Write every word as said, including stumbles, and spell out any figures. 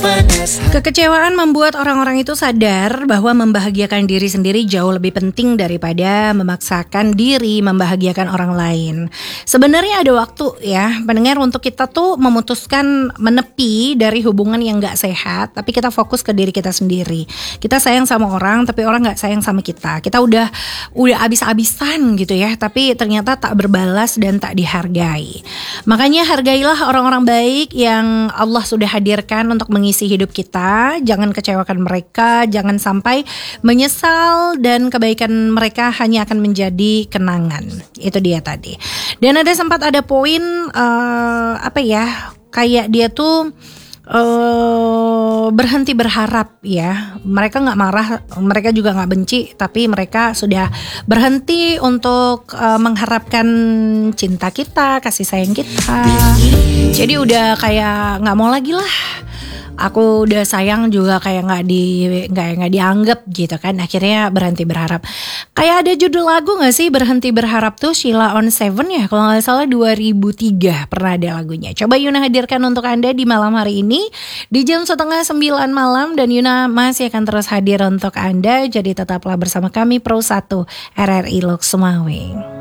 Kekecewaan membuat orang-orang itu sadar bahwa membahagiakan diri sendiri jauh lebih penting daripada memaksakan diri membahagiakan orang lain. Sebenarnya ada waktu ya pendengar untuk kita tuh memutuskan menepi dari hubungan yang gak sehat, tapi kita fokus ke diri kita sendiri. Kita sayang sama orang tapi orang gak sayang sama kita. Kita udah udah abis-abisan gitu ya, tapi ternyata tak berbalas dan tak dihargai. Makanya hargailah orang-orang baik yang Allah sudah hadirkan untuk mengisi hidup kita. Jangan kecewakan mereka, jangan sampai menyesal, dan kebaikan mereka hanya akan menjadi kenangan. Itu dia tadi. Dan ada sempat ada poin uh, apa ya, kayak dia tuh uh, berhenti berharap ya. Mereka gak marah, mereka juga gak benci, tapi mereka sudah berhenti untuk uh, mengharapkan cinta kita, kasih sayang kita. Jadi udah kayak gak mau lagi lah. Aku udah sayang juga kayak nggak di nggak nggak dianggap gitu kan. Akhirnya berhenti berharap. Kayak ada judul lagu nggak sih, berhenti berharap tuh Sheila on Seven ya, kalau nggak salah dua ribu tiga pernah ada lagunya. Coba Yuna hadirkan untuk Anda di malam hari ini di jam setengah sembilan malam, dan Yuna masih akan terus hadir untuk Anda. Jadi tetaplah bersama kami Pro satu R R I Lok Sumawe.